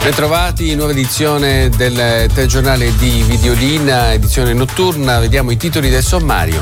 Bentrovati, nuova edizione del telegiornale di Videolina, edizione notturna. Vediamo i titoli del sommario.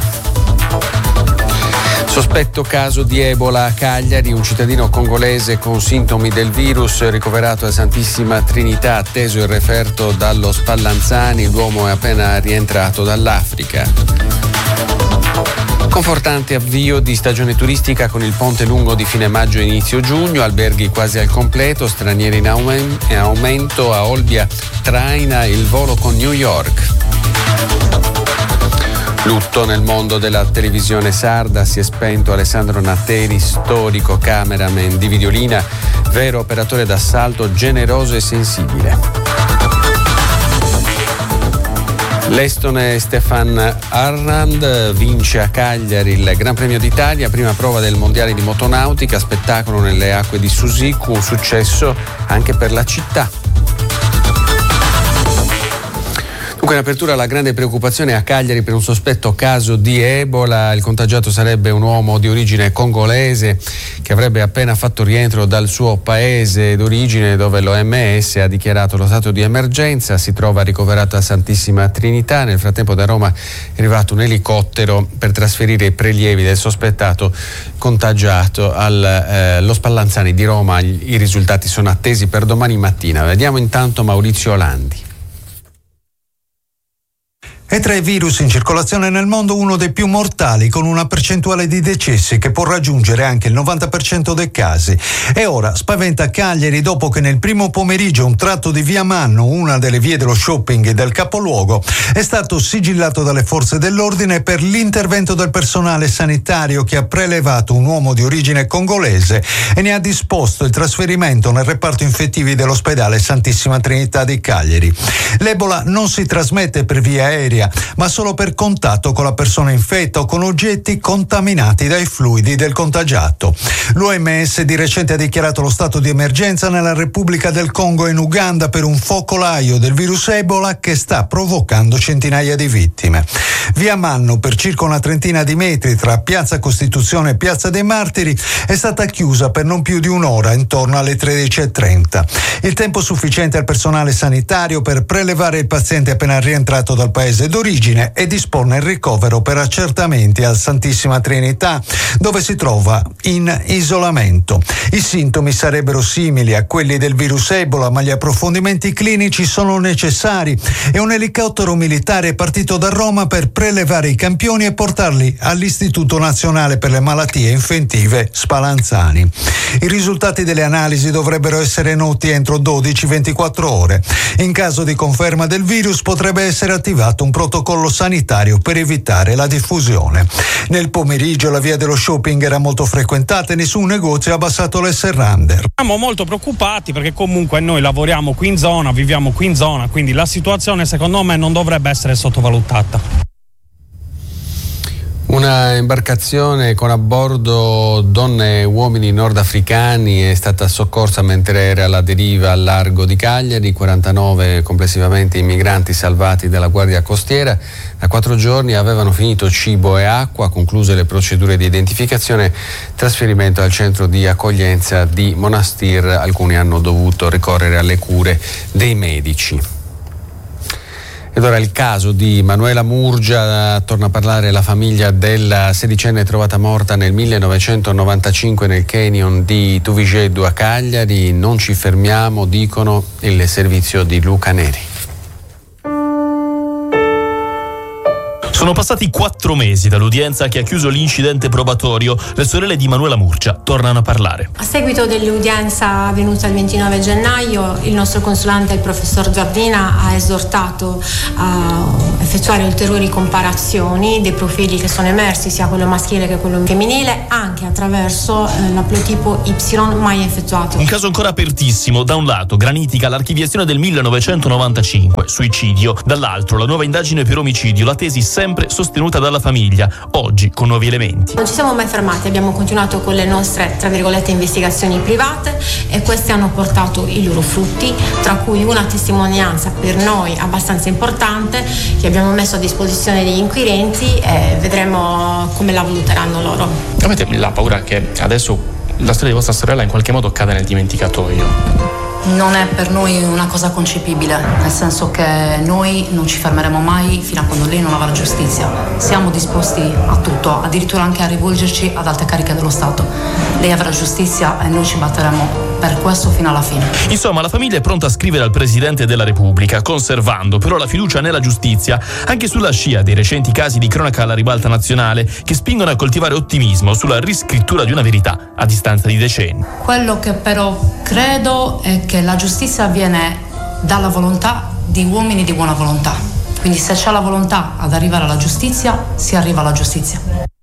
Sospetto caso di Ebola a Cagliari, un cittadino congolese con sintomi del virus ricoverato a Santissima Trinità, atteso il referto dallo Spallanzani, l'uomo è appena rientrato dall'Africa. Confortante avvio di stagione turistica con il ponte lungo di fine maggio e inizio giugno, alberghi quasi al completo, stranieri in aumento, a Olbia traina il volo con New York. Lutto nel mondo della televisione sarda, si è spento Alessandro Natteri, storico cameraman di Videolina, vero operatore d'assalto, generoso e sensibile. L'estone Stefan Arnand vince a Cagliari il Gran Premio d'Italia, prima prova del Mondiale di Motonautica, spettacolo nelle acque di Susicu, un successo anche per la città. Dunque in apertura la grande preoccupazione a Cagliari per un sospetto caso di Ebola. Il contagiato sarebbe un uomo di origine congolese che avrebbe appena fatto rientro dal suo paese d'origine, dove l'OMS ha dichiarato lo stato di emergenza. Si trova ricoverato a Santissima Trinità. Nel frattempo da Roma è arrivato un elicottero per trasferire i prelievi del sospettato contagiato allo Spallanzani di Roma. I risultati sono attesi per domani mattina. Vediamo intanto Maurizio Olandi. È tra i virus in circolazione nel mondo uno dei più mortali, con una percentuale di decessi che può raggiungere anche il 90% dei casi. E ora spaventa Cagliari dopo che nel primo pomeriggio un tratto di via Manno, una delle vie dello shopping del capoluogo, è stato sigillato dalle forze dell'ordine per l'intervento del personale sanitario che ha prelevato un uomo di origine congolese e ne ha disposto il trasferimento nel reparto infettivi dell'ospedale Santissima Trinità di Cagliari. L'Ebola non si trasmette per via aerea, ma solo per contatto con la persona infetta o con oggetti contaminati dai fluidi del contagiato. L'OMS di recente ha dichiarato lo stato di emergenza nella Repubblica del Congo e in Uganda per un focolaio del virus Ebola che sta provocando centinaia di vittime. Via Manno, per circa una trentina di metri tra Piazza Costituzione e Piazza dei Martiri, è stata chiusa per non più di un'ora, intorno alle 13:30. Il tempo sufficiente al personale sanitario per prelevare il paziente appena rientrato dal paese d'origine e disporne il ricovero per accertamenti al Santissima Trinità, dove si trova in isolamento. I sintomi sarebbero simili a quelli del virus Ebola, ma gli approfondimenti clinici sono necessari e un elicottero militare è partito da Roma per prelevare i campioni e portarli all'Istituto Nazionale per le Malattie Infettive Spallanzani. I risultati delle analisi dovrebbero essere noti entro 12-24 ore. In caso di conferma del virus potrebbe essere attivato un protocollo sanitario per evitare la diffusione. Nel pomeriggio la via dello shopping era molto frequentata e nessun negozio ha abbassato le serrande. Siamo molto preoccupati perché comunque noi lavoriamo qui in zona, viviamo qui in zona, quindi la situazione secondo me non dovrebbe essere sottovalutata. Una imbarcazione con a bordo donne e uomini nordafricani è stata soccorsa mentre era alla deriva al largo di Cagliari. 49 complessivamente i migranti salvati dalla Guardia Costiera. Da 4 giorni avevano finito cibo e acqua, concluse le procedure di identificazione, trasferimento al centro di accoglienza di Monastir. Alcuni hanno dovuto ricorrere alle cure dei medici. Ed ora il caso di Manuela Murgia, torna a parlare la famiglia della sedicenne trovata morta nel 1995 nel canyon di Tuvigeddu a Cagliari. Non ci fermiamo, dicono, il servizio di Luca Neri. Sono passati 4 mesi dall'udienza che ha chiuso l'incidente probatorio. Le sorelle di Manuela Murgia tornano a parlare. A seguito dell'udienza avvenuta il 29 gennaio, il nostro consulente, il professor Giardina, ha esortato a effettuare ulteriori comparazioni dei profili che sono emersi, sia quello maschile che quello femminile, anche attraverso l'aplotipo Y mai effettuato. Un caso ancora apertissimo: da un lato granitica l'archiviazione del 1995, suicidio; dall'altro la nuova indagine per omicidio, la tesi sempre sostenuta dalla famiglia, oggi con nuovi elementi. Non ci siamo mai fermati, abbiamo continuato con le nostre, tra virgolette, investigazioni private e queste hanno portato i loro frutti, tra cui una testimonianza per noi abbastanza importante che abbiamo messo a disposizione degli inquirenti e vedremo come la valuteranno loro. Avete la paura che adesso la storia di vostra sorella in qualche modo cada nel dimenticatoio? non è per noi una cosa concepibile, nel senso che noi non ci fermeremo mai fino a quando lei non avrà giustizia. Siamo disposti a tutto, addirittura anche a rivolgerci ad alte cariche dello Stato. Lei avrà giustizia e noi ci batteremo per questo fino alla fine. Insomma, la famiglia è pronta a scrivere al Presidente della Repubblica, conservando però la fiducia nella giustizia, anche sulla scia dei recenti casi di cronaca alla ribalta nazionale che spingono a coltivare ottimismo sulla riscrittura di una verità a distanza di decenni. Quello che però credo è che la giustizia viene dalla volontà di uomini di buona volontà. Quindi se c'è la volontà ad arrivare alla giustizia, si arriva alla giustizia.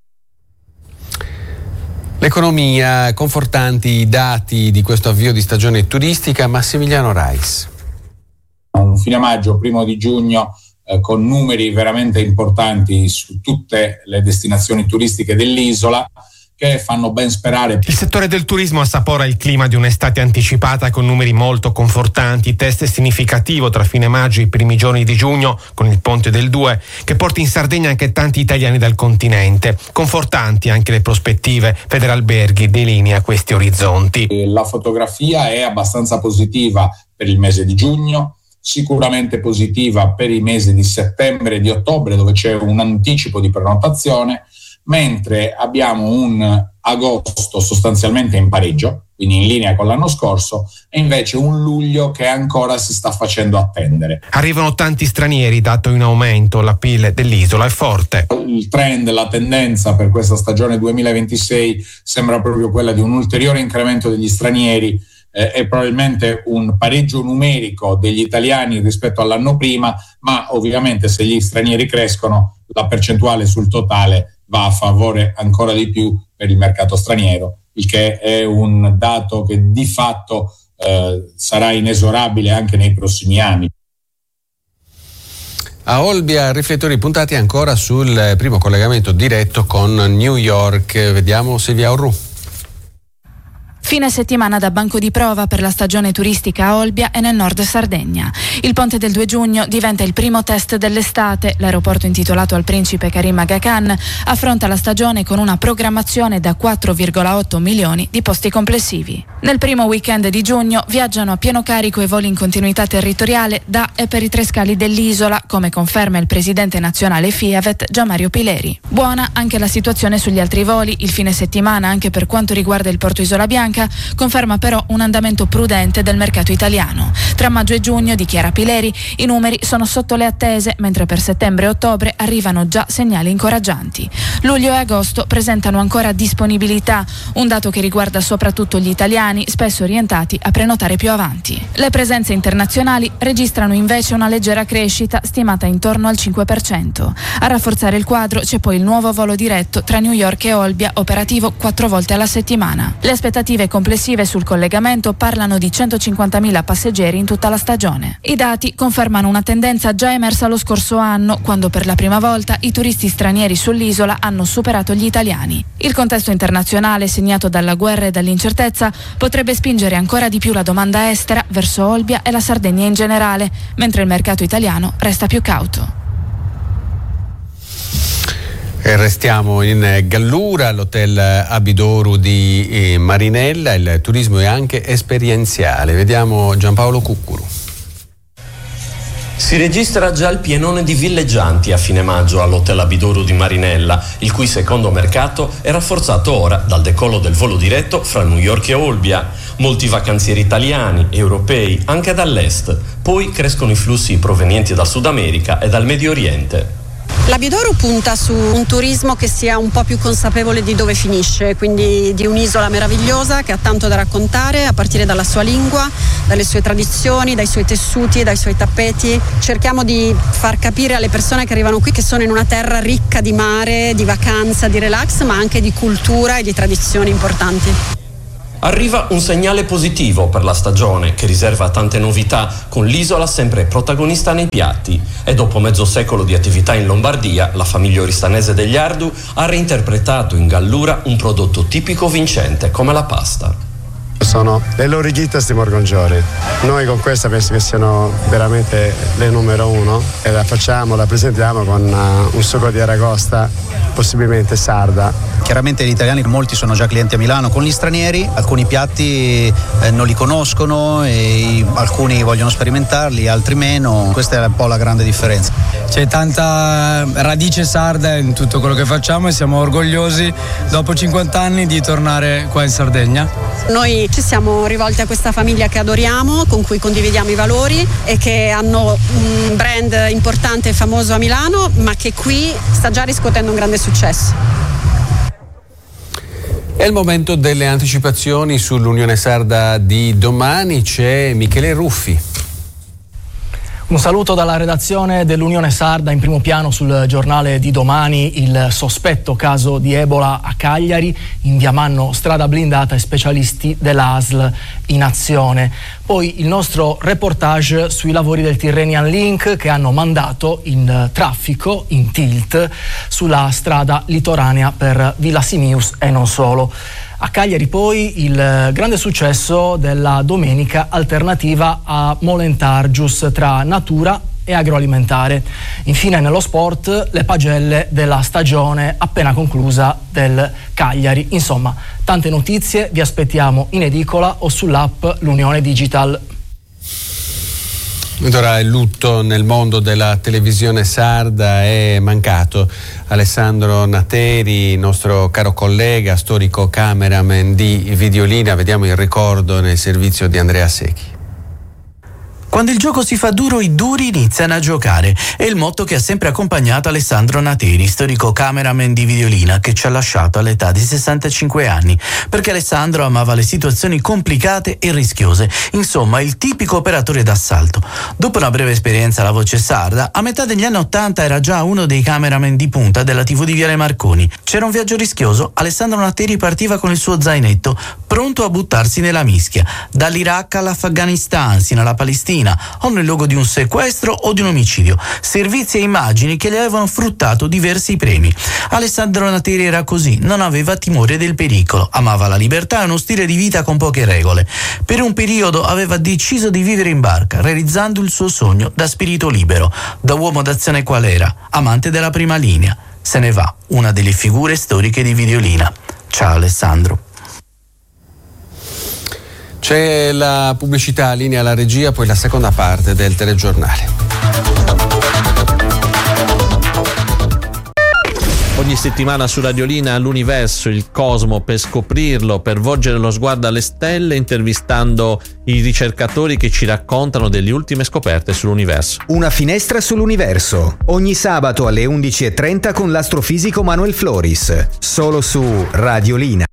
L'economia, confortanti i dati di questo avvio di stagione turistica. Massimiliano Rais. Fine maggio, 1 di giugno, con numeri veramente importanti su tutte le destinazioni turistiche dell'isola, che fanno ben sperare. Il settore del turismo assapora il clima di un'estate anticipata con numeri molto confortanti, test significativo tra fine maggio e i primi giorni di giugno con il ponte del 2 che porta in Sardegna anche tanti italiani dal continente. Confortanti anche le prospettive. Federalberghi delinea questi orizzonti. La fotografia è abbastanza positiva per il mese di giugno, sicuramente positiva per i mesi di settembre e di ottobre, dove c'è un anticipo di prenotazione, mentre abbiamo un agosto sostanzialmente in pareggio, quindi in linea con l'anno scorso, e invece un luglio che ancora si sta facendo attendere. Arrivano tanti stranieri, dato in aumento, la PIL dell'isola è forte. Il trend, la tendenza per questa stagione 2026 sembra proprio quella di un ulteriore incremento degli stranieri e probabilmente un pareggio numerico degli italiani rispetto all'anno prima, ma ovviamente se gli stranieri crescono la percentuale sul totale va a favore ancora di più per il mercato straniero, il che è un dato che di fatto sarà inesorabile anche nei prossimi anni. A Olbia, riflettori puntati ancora sul primo collegamento diretto con New York. Vediamo Silvia Orru. Fine settimana da banco di prova per la stagione turistica a Olbia e nel nord Sardegna. Il ponte del 2 giugno diventa il primo test dell'estate. L'aeroporto intitolato al principe Karim Aga Khan affronta la stagione con una programmazione da 4,8 milioni di posti complessivi. Nel primo weekend di giugno viaggiano a pieno carico i voli in continuità territoriale da e per i 3 scali dell'isola, come conferma il presidente nazionale FIAVET Gianmario Pileri. Buona anche la situazione sugli altri voli. Il fine settimana, anche per quanto riguarda il porto Isola Bianca, conferma però un andamento prudente del mercato italiano. Tra maggio e giugno, dichiara Pileri, i numeri sono sotto le attese, mentre per settembre e ottobre arrivano già segnali incoraggianti. Luglio e agosto presentano ancora disponibilità, un dato che riguarda soprattutto gli italiani, spesso orientati a prenotare più avanti. Le presenze internazionali registrano invece una leggera crescita, stimata intorno al 5%. A rafforzare il quadro c'è poi il nuovo volo diretto tra New York e Olbia, operativo 4 volte alla settimana. Le aspettative complessive sul collegamento parlano di 150.000 passeggeri in tutta la stagione. I dati confermano una tendenza già emersa lo scorso anno, quando per la prima volta i turisti stranieri sull'isola hanno superato gli italiani. Il contesto internazionale, segnato dalla guerra e dall'incertezza, potrebbe spingere ancora di più la domanda estera verso Olbia e la Sardegna in generale, mentre il mercato italiano resta più cauto. E restiamo in Gallura, all'hotel Abidoru di Marinella. Il turismo è anche esperienziale. Vediamo Giampaolo Cuccuru. Si registra già il pienone di villeggianti a fine maggio all'hotel Abidoru di Marinella, il cui secondo mercato è rafforzato ora dal decollo del volo diretto fra New York e Olbia. Molti vacanzieri italiani, europei, anche dall'est. Poi crescono i flussi provenienti dal Sud America e dal Medio Oriente. L'Abidoru punta su un turismo che sia un po' più consapevole di dove finisce, quindi di un'isola meravigliosa che ha tanto da raccontare, a partire dalla sua lingua, dalle sue tradizioni, dai suoi tessuti, dai suoi tappeti. Cerchiamo di far capire alle persone che arrivano qui che sono in una terra ricca di mare, di vacanza, di relax, ma anche di cultura e di tradizioni importanti. Arriva un segnale positivo per la stagione, che riserva tante novità, con l'isola sempre protagonista nei piatti. E dopo mezzo secolo di attività in Lombardia, la famiglia oristanese degli Ardu ha reinterpretato in Gallura un prodotto tipico vincente come la pasta. sono le loro ghitte sti morgongiori. Noi con questa penso che siano veramente le numero uno e la facciamo, la presentiamo con un sugo di aragosta, possibilmente sarda. Chiaramente gli italiani molti sono già clienti a Milano, con gli stranieri alcuni piatti non li conoscono e alcuni vogliono sperimentarli, altri meno, questa è un po' la grande differenza. C'è tanta radice sarda in tutto quello che facciamo e siamo orgogliosi dopo 50 anni di tornare qua in Sardegna. Noi ci siamo rivolti a questa famiglia che adoriamo, con cui condividiamo i valori e che hanno un brand importante e famoso a Milano, ma che qui sta già riscuotendo un grande successo. È il momento delle anticipazioni sull'Unione Sarda di domani, c'è Michele Ruffi. Un saluto dalla redazione dell'Unione Sarda. In primo piano sul giornale di domani il sospetto caso di Ebola a Cagliari, in via Manno strada blindata e specialisti dell'ASL in azione. Poi il nostro reportage sui lavori del Tyrrhenian Link che hanno mandato in traffico in tilt sulla strada litoranea per Villa Simius e non solo. A Cagliari poi il grande successo della domenica alternativa a Molentargius tra natura e agroalimentare. Infine nello sport le pagelle della stagione appena conclusa del Cagliari. Insomma, tante notizie, vi aspettiamo in edicola o sull'app L'Unione Digital. Ed ora il lutto nel mondo della televisione sarda, è mancato Alessandro Nateri, nostro caro collega, storico cameraman di Videolina. Vediamo il ricordo nel servizio di Andrea Secchi. Quando il gioco si fa duro, i duri iniziano a giocare. È il motto che ha sempre accompagnato Alessandro Nateri, storico cameraman di Videolina, che ci ha lasciato all'età di 65 anni. Perché Alessandro amava le situazioni complicate e rischiose. Insomma, il tipico operatore d'assalto. Dopo una breve esperienza alla voce sarda, a metà degli anni 80 era già uno dei cameraman di punta della TV di Viale Marconi. C'era un viaggio rischioso, Alessandro Nateri partiva con il suo zainetto, pronto a buttarsi nella mischia. Dall'Iraq all'Afghanistan, sino alla Palestina, o nel luogo di un sequestro o di un omicidio, servizi e immagini che gli avevano fruttato diversi premi. Alessandro Nateri era così, non aveva timore del pericolo, amava la libertà e uno stile di vita con poche regole. Per un periodo aveva deciso di vivere in barca, realizzando il suo sogno da spirito libero, da uomo d'azione qual era, amante della prima linea. Se ne va, una delle figure storiche di Videolina. Ciao Alessandro. C'è la pubblicità, linea alla regia, poi la seconda parte del telegiornale. Ogni settimana su Radiolina l'universo, il cosmo, per scoprirlo, per volgere lo sguardo alle stelle, intervistando i ricercatori che ci raccontano delle ultime scoperte sull'universo. Una finestra sull'universo, ogni sabato alle 11:30 con l'astrofisico Manuel Floris, solo su Radiolina.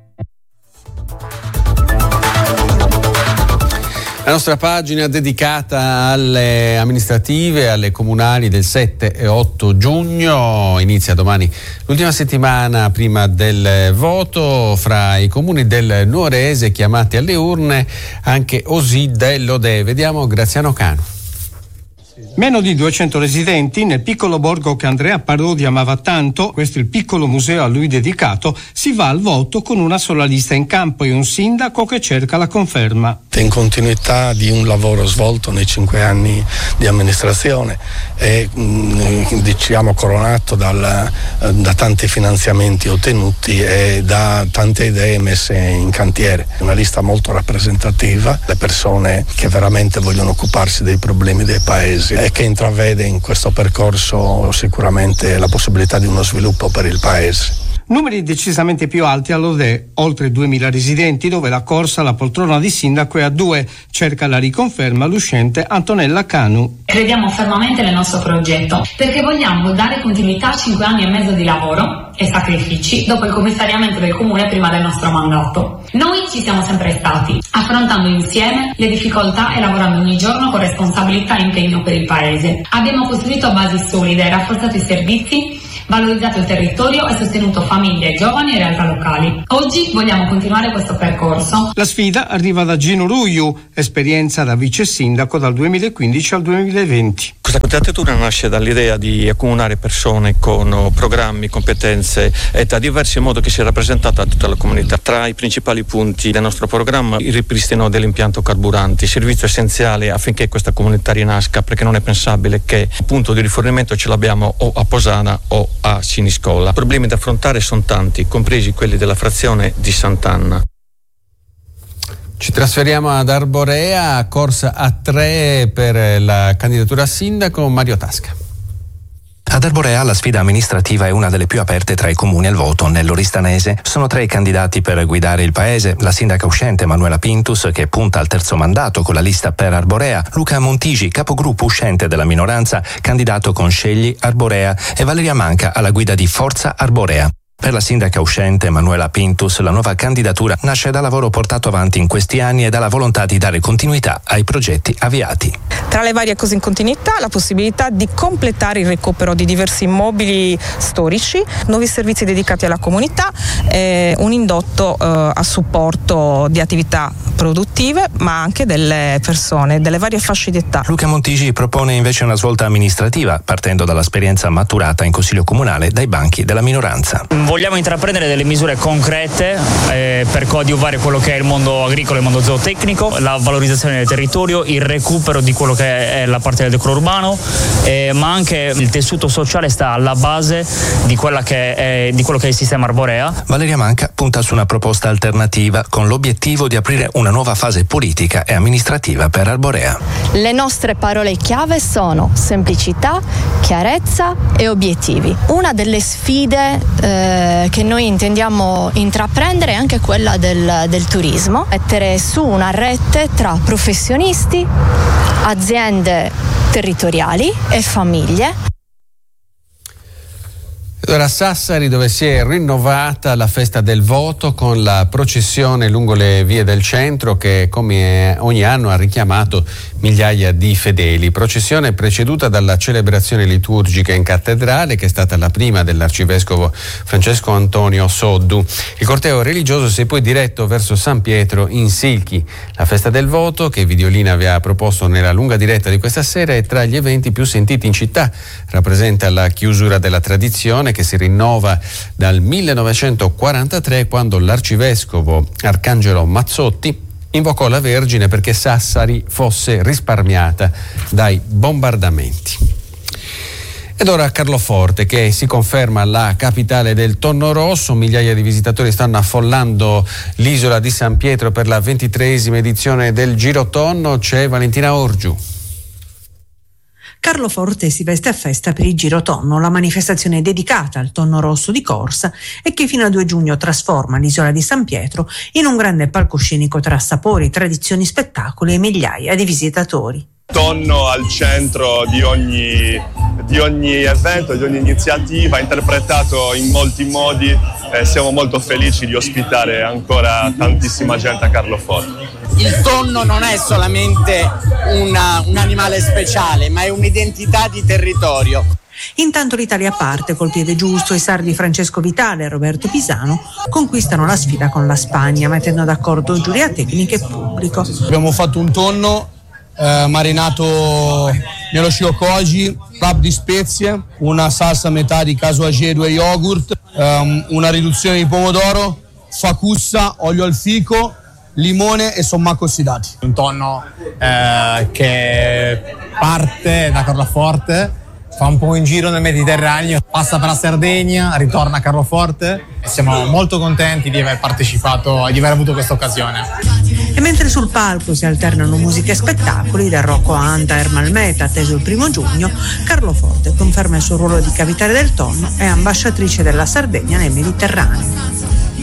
La nostra pagina dedicata alle amministrative, alle comunali del 7 e 8 giugno, inizia domani l'ultima settimana prima del voto. Fra i comuni del Nuorese chiamati alle urne anche Osì dell'Odè. Vediamo Graziano Cano. Meno di 200 residenti nel piccolo borgo che Andrea Parodi amava tanto, questo è il piccolo museo a lui dedicato, si va al voto con una sola lista in campo e un sindaco che cerca la conferma. In continuità di un lavoro svolto nei 5 anni di amministrazione e diciamo coronato da tanti finanziamenti ottenuti e da tante idee messe in cantiere. Una lista molto rappresentativa, le persone che veramente vogliono occuparsi dei problemi dei paesi e che intravede in questo percorso sicuramente la possibilità di uno sviluppo per il paese. Numeri decisamente più alti all'Odè, oltre 2000 residenti, dove la corsa alla poltrona di sindaco è a 2. Cerca la riconferma l'uscente Antonella Canu. Crediamo fermamente nel nostro progetto perché vogliamo dare continuità a 5 anni e mezzo di lavoro e sacrifici dopo il commissariamento del comune prima del nostro mandato. Noi ci siamo sempre stati, affrontando insieme le difficoltà e lavorando ogni giorno con responsabilità e impegno per il paese. Abbiamo costruito basi solide, rafforzato i servizi, valorizzato il territorio e sostenuto famiglie, giovani e realtà locali. Oggi vogliamo continuare questo percorso. La sfida arriva da Gino Ruiu, esperienza da vice sindaco dal 2015 al 2020. Questa candidatura nasce dall'idea di accomunare persone con programmi, competenze e età diverse in modo che sia rappresentata tutta la comunità. Tra i principali punti del nostro programma il ripristino dell'impianto carburanti, servizio essenziale affinché questa comunità rinasca, perché non è pensabile che il punto di rifornimento ce l'abbiamo o a Posana o a Siniscola. I problemi da affrontare sono tanti, compresi quelli della frazione di Sant'Anna. Ci trasferiamo ad Arborea, corsa a 3 per la candidatura a sindaco. Mario Tasca. Ad Arborea la sfida amministrativa è una delle più aperte tra i comuni al voto nell'Oristanese. Sono 3 i candidati per guidare il paese: la sindaca uscente Manuela Pintus, che punta al terzo mandato con la lista per Arborea, Luca Montigi, capogruppo uscente della minoranza, candidato con Scegli Arborea, e Valeria Manca alla guida di Forza Arborea. Per la sindaca uscente Manuela Pintus la nuova candidatura nasce dal lavoro portato avanti in questi anni e dalla volontà di dare continuità ai progetti avviati. Tra le varie cose in continuità, la possibilità di completare il recupero di diversi immobili storici, nuovi servizi dedicati alla comunità, un indotto a supporto di attività produttive, ma anche delle persone, delle varie fasce di età. Luca Montigi propone invece una svolta amministrativa, partendo dall'esperienza maturata in Consiglio Comunale dai banchi della minoranza. Vogliamo intraprendere delle misure concrete per coadiuvare quello che è il mondo agricolo e il mondo zootecnico, la valorizzazione del territorio, il recupero di quello che è la parte del decoro urbano, ma anche il tessuto sociale sta alla base di quello che è il sistema Arborea. Valeria Manca punta su una proposta alternativa con l'obiettivo di aprire una nuova fase politica e amministrativa per Arborea. Le nostre parole chiave sono semplicità, chiarezza e obiettivi. Una delle sfide che noi intendiamo intraprendere è anche quella del turismo, mettere su una rete tra professionisti, aziende territoriali e famiglie. Ed ora a Sassari, dove si è rinnovata la festa del voto con la processione lungo le vie del centro che come ogni anno ha richiamato migliaia di fedeli. Processione preceduta dalla celebrazione liturgica in cattedrale, che è stata la prima dell'arcivescovo Francesco Antonio Soddu. Il corteo religioso si è poi diretto verso San Pietro in Silchi. La festa del voto, che Videolina aveva proposto nella lunga diretta di questa sera, è tra gli eventi più sentiti in città. Rappresenta la chiusura della tradizione, che si rinnova dal 1943, quando l'arcivescovo Arcangelo Mazzotti invocò la Vergine perché Sassari fosse risparmiata dai bombardamenti. Ed ora Carloforte, che si conferma la capitale del tonno rosso. Migliaia di visitatori stanno affollando l'isola di San Pietro per la 23esima edizione del Girotonno. C'è Valentina Orgiu. Carloforte si veste a festa per il Girotonno, la manifestazione dedicata al tonno rosso di corsa e che fino al 2 giugno trasforma l'isola di San Pietro in un grande palcoscenico tra sapori, tradizioni, spettacoli e migliaia di visitatori. Tonno al centro di ogni evento, di ogni iniziativa, interpretato in molti modi. Siamo molto felici di ospitare ancora tantissima gente a Carloforte. Il tonno non è solamente un animale speciale, ma è un'identità di territorio. Intanto l'Italia parte col piede giusto. I sardi Francesco Vitale e Roberto Pisano conquistano la sfida con la Spagna, mettendo d'accordo giuria tecnica e pubblico. Abbiamo fatto un tonno marinato nello shiokoji, wrap di spezie, una salsa a metà di casu agedo e yogurt, una riduzione di pomodoro, facussa, olio al fico, limone e sommacco ossidati. Un tonno che parte da Carloforte, fa un po' in giro nel Mediterraneo, passa per la Sardegna, ritorna a Carloforte e siamo molto contenti di aver partecipato e di aver avuto questa occasione. E mentre sul palco si alternano musica e spettacoli, da Rocco Anta a Ermal Meta, atteso il 1 giugno, Carloforte conferma il suo ruolo di capitale del tonno e ambasciatrice della Sardegna nel Mediterraneo.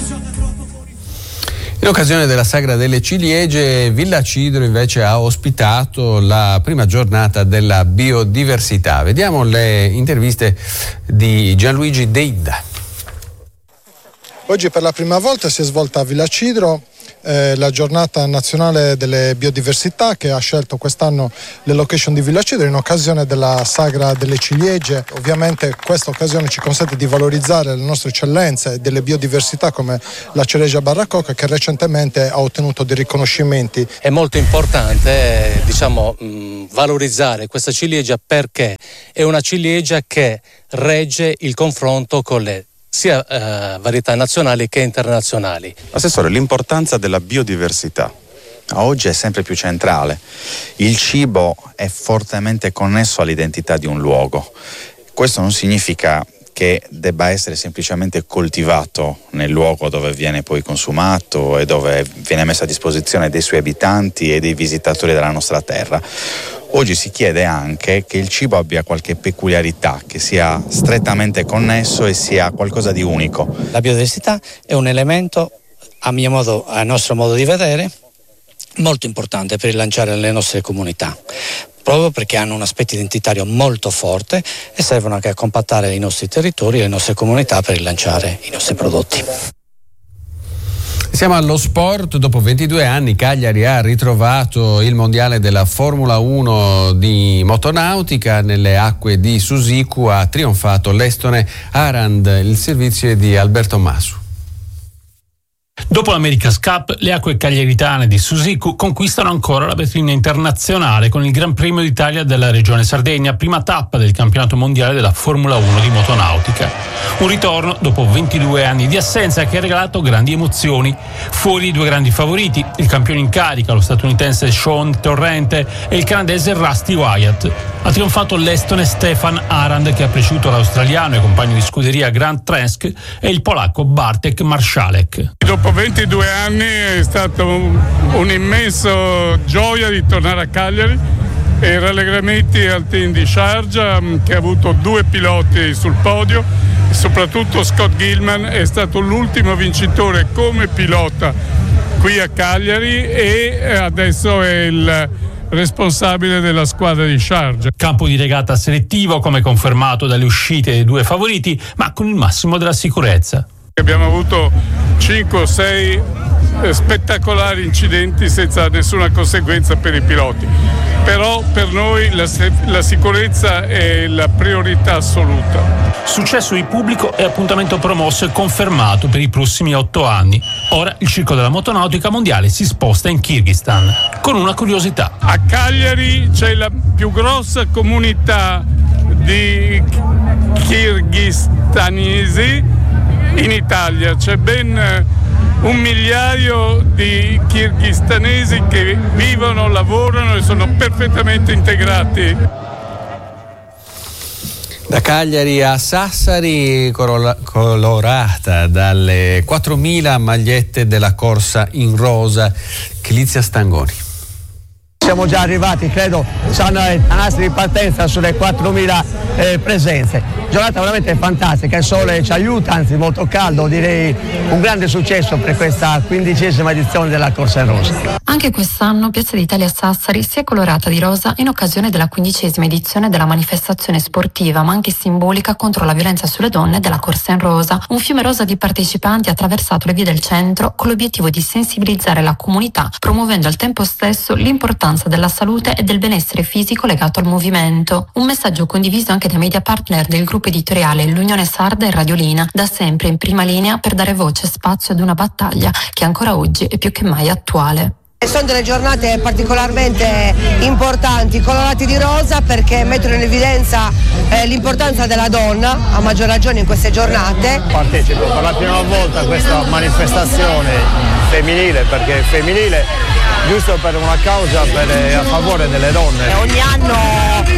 In occasione della Sagra delle Ciliegie, Villa Cidro invece ha ospitato la prima giornata della biodiversità. Vediamo le interviste di Gianluigi Deidda. Oggi per la prima volta si è svolta a Villa Cidro la giornata nazionale delle biodiversità, che ha scelto quest'anno le location di Villa Cedro in occasione della Sagra delle Ciliegie. Ovviamente questa occasione ci consente di valorizzare le nostre eccellenze delle biodiversità come la Ceregia Barracocca, che recentemente ha ottenuto dei riconoscimenti. È molto importante valorizzare questa ciliegia perché è una ciliegia che regge il confronto con le sia varietà nazionali che internazionali. Assessore, l'importanza della biodiversità oggi è sempre più centrale. Il cibo è fortemente connesso all'identità di un luogo. Questo non significa che debba essere semplicemente coltivato nel luogo dove viene poi consumato e dove viene messo a disposizione dei suoi abitanti e dei visitatori della nostra terra. Oggi si chiede anche che il cibo abbia qualche peculiarità, che sia strettamente connesso e sia qualcosa di unico. La biodiversità è un elemento, a nostro modo di vedere, molto importante per rilanciare le nostre comunità, proprio perché hanno un aspetto identitario molto forte e servono anche a compattare i nostri territori e le nostre comunità per rilanciare i nostri prodotti. Siamo allo sport. Dopo 22 anni Cagliari ha ritrovato il mondiale della Formula 1 di motonautica. Nelle acque di Susicu ha trionfato l'estone Arand. Il servizio è di Alberto Masu. Dopo l'America's Cup, le acque cagliaritane di Susicu conquistano ancora la vetrina internazionale con il Gran Premio d'Italia della Regione Sardegna, prima tappa del campionato mondiale della Formula 1 di motonautica. Un ritorno dopo 22 anni di assenza che ha regalato grandi emozioni. Fuori i due grandi favoriti, il campione in carica, lo statunitense Sean Torrente, e il canadese Rusty Wyatt. Ha trionfato l'estone Stefan Arand, che ha preceduto l'australiano e compagno di scuderia Grant Tresk, e il polacco Bartek Marszalek. Dopo 22 anni è stato un'immensa gioia di tornare a Cagliari e rallegramenti al team di Sharjah, che ha avuto 2 piloti sul podio, e soprattutto Scott Gilman è stato l'ultimo vincitore come pilota qui a Cagliari e adesso è il responsabile della squadra di Sharjah. Campo di regata selettivo, come confermato dalle uscite dei due favoriti, ma con il massimo della sicurezza. Abbiamo avuto 5 o 6 spettacolari incidenti senza nessuna conseguenza per i piloti, però per noi la sicurezza è la priorità assoluta. Successo di pubblico e appuntamento promosso e confermato per i prossimi 8 anni. Ora il circo della motonautica mondiale si sposta in Kirghizistan, con una curiosità. A Cagliari c'è la più grossa comunità di kirghistanesi in Italia. C'è ben 1 migliaio di kirghistanesi che vivono, lavorano e sono perfettamente integrati. Da Cagliari a Sassari, colorata dalle 4.000 magliette della corsa in rosa. Chilizia Stangoni. Siamo già arrivati, credo, saranno a nastri di partenza sulle 4.000 presenze. Giornata veramente fantastica, il sole ci aiuta, anzi molto caldo, direi un grande successo per questa 15ª edizione della Corsa in Rosa. Anche quest'anno Piazza d'Italia a Sassari si è colorata di rosa in occasione della 15ª edizione della manifestazione sportiva, ma anche simbolica, contro la violenza sulle donne della Corsa in Rosa. Un fiume rosa di partecipanti ha attraversato le vie del centro con l'obiettivo di sensibilizzare la comunità, promuovendo al tempo stesso l'importanza della salute e del benessere fisico legato al movimento. Un messaggio condiviso anche dai media partner del gruppo editoriale L'Unione Sarda e Radiolina, da sempre in prima linea per dare voce e spazio ad una battaglia che ancora oggi è più che mai attuale. Sono delle giornate particolarmente importanti, colorati di rosa, perché mettono in evidenza l'importanza della donna, a maggior ragione in queste giornate. Partecipo per la prima volta a questa manifestazione femminile, perché è femminile giusto per una causa a favore delle donne. Ogni anno